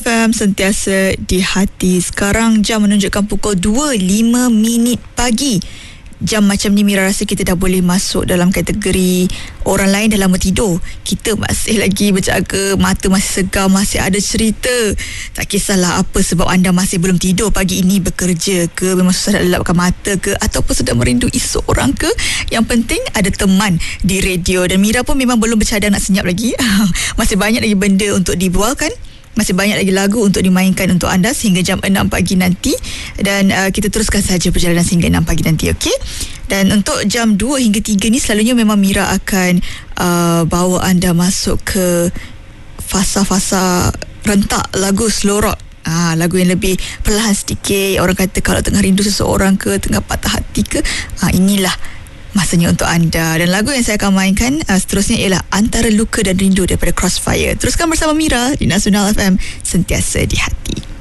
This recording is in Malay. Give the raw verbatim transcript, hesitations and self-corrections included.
M sentiasa di hati. Sekarang jam menunjukkan pukul dua lima minit pagi. Jam macam ni Mira rasa kita dah boleh masuk dalam kategori orang lain dah lama tidur. Kita masih lagi berjaga, mata masih segar, masih ada cerita. Tak kisahlah apa sebab anda masih belum tidur pagi ini, bekerja ke, memang susah nak lelapkan mata ke, ataupun sedang merindui seorang ke. Yang penting ada teman di radio. Dan Mira pun memang belum bercadang nak senyap lagi. Masih banyak lagi benda untuk dibualkan. Masih banyak lagi lagu untuk dimainkan untuk anda sehingga jam enam pagi nanti. Dan uh, kita teruskan saja perjalanan sehingga enam pagi nanti, okey? Dan untuk jam dua hingga tiga ni selalunya memang Mira akan uh, bawa anda masuk ke fasa-fasa rentak lagu slow rock. Ah, lagu yang lebih perlahan sedikit. Orang kata kalau tengah rindu seseorang ke, tengah patah hati ke, ah, inilah masanya untuk anda. Dan lagu yang saya akan mainkan uh, seterusnya ialah Antara Luka dan Rindu daripada Crossfire. Teruskan bersama Mira di Nasional F M, sentiasa di hati.